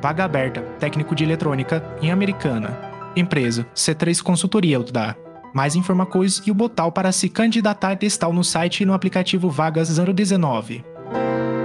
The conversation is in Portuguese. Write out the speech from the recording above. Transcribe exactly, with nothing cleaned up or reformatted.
Vaga aberta, técnico de eletrônica, em Americana. Empresa, C três Consultoria Utdar. Mais informações e o botão para se candidatar testal no site e no aplicativo Vagas zero dezenove.